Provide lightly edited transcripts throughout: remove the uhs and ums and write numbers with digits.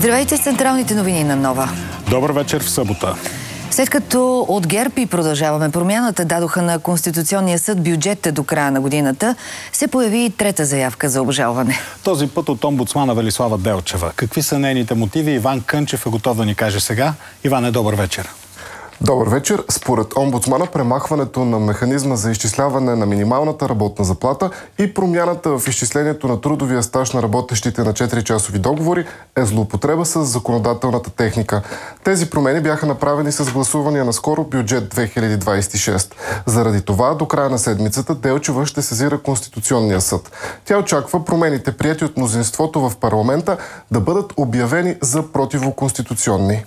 Здравейте с централните новини на Нова. Добър вечер в събота. След като от ГЕРБ и Продължаваме промяната дадоха на Конституционния съд бюджета до края на годината, се появи и трета заявка за обжалване. Този път от омбудсмана Велислава Делчева. Какви са нейните мотиви? Иван Кънчев е готов да ни каже сега. Иване, добър вечер. Добър вечер. Според омбудсмана, премахването на механизма за изчисляване на минималната работна заплата и промяната в изчислението на трудовия стаж на работещите на 4-часови договори е злоупотреба с законодателната техника. Тези промени бяха направени с гласувания наскоро бюджет 2026. Заради това, до края на седмицата Делчева ще сезира Конституционния съд. Тя очаква промените, приети от мнозинството в парламента, да бъдат обявени за противоконституционни.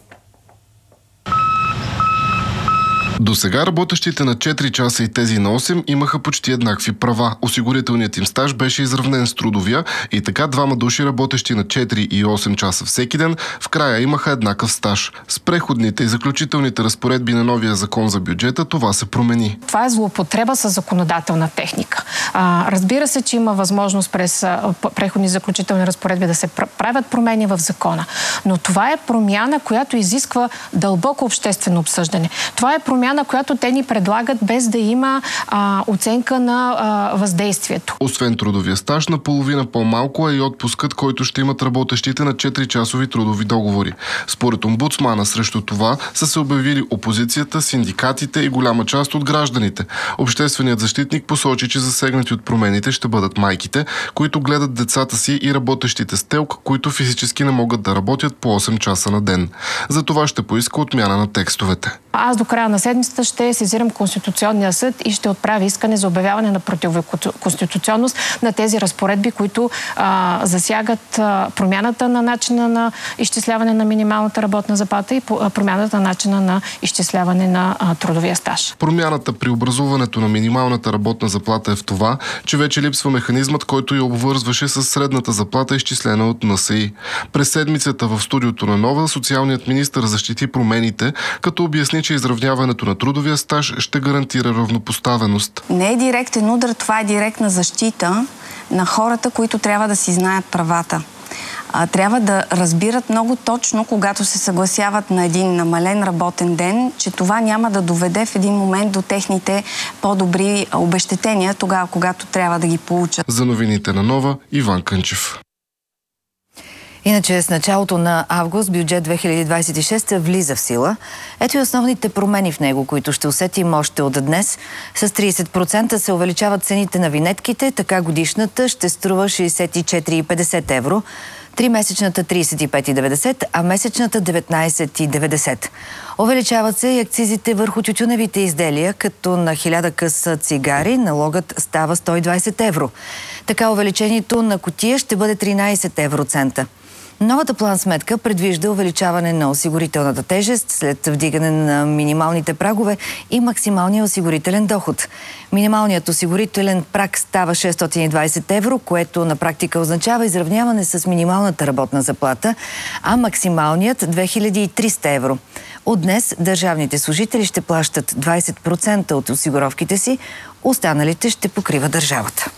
До сега работещите на 4 часа и тези на 8 имаха почти еднакви права. Осигурителният им стаж беше изравнен с трудовия и така двама души, работещи на 4 и 8 часа всеки ден, в края имаха еднакъв стаж. С преходните и заключителните разпоредби на новия закон за бюджета това се промени. Това е злоупотреба с законодателна техника. Разбира се, че има възможност през преходни и заключителни разпоредби да се правят промени в закона. Но това е промяна, която изисква дълбоко обществено обсъждане. Това е промяна, която те ни предлагат без да има оценка на въздействието. Освен трудовия стаж, наполовина по-малко е и отпускът, който ще имат работещите на 4-часови трудови договори. Според омбудсмана срещу това са се обявили опозицията, синдикатите и голяма част от гражданите. Общественият защитник посочи, че засегнати от промените ще бъдат майките, които гледат децата си, и работещите с ТЕЛК, които физически не могат да работят по 8 часа на ден. За това ще поиска отмяна на текстовете. Аз до края на седмицата ще сезирам Конституционния съд и ще отправя искане за обявяване на противоконституционност на тези разпоредби, които засягат промяната на начина на изчисляване на минималната работна заплата и промяната на начина на изчисляване на трудовия стаж. Промяната при образуването на минималната работна заплата е в това, че вече липсва механизмът, който я обвързваше с средната заплата, изчислена от НСИ. През седмицата в студиото на Нова социалният министър защити промените, като обясни, че изравняването на трудовия стаж ще гарантира равнопоставеност. Не е директен удар, това е директна защита на хората, които трябва да си знаят правата. Трябва да разбират много точно, когато се съгласяват на един намален работен ден, че това няма да доведе в един момент до техните по-добри обезщетения, тогава, когато трябва да ги получат. За новините на Нова, Иван Кънчев. Иначе с началото на август бюджет 2026 влиза в сила. Ето и основните промени в него, които ще усетим още от днес. С 30% се увеличават цените на винетките, така годишната ще струва 64,50 евро, 3-месечната 35,90, а месечната 19,90. Увеличават се и акцизите върху тютюневите изделия, като на 1000 къса цигари налогът става 120 евро. Така увеличението на кутия ще бъде 13 евроцента. Новата план-сметка предвижда увеличаване на осигурителната тежест след вдигане на минималните прагове и максималния осигурителен доход. Минималният осигурителен праг става 620 евро, което на практика означава изравняване с минималната работна заплата, а максималният 2300 евро. От днес държавните служители ще плащат 20% от осигуровките си, останалите ще покрива държавата.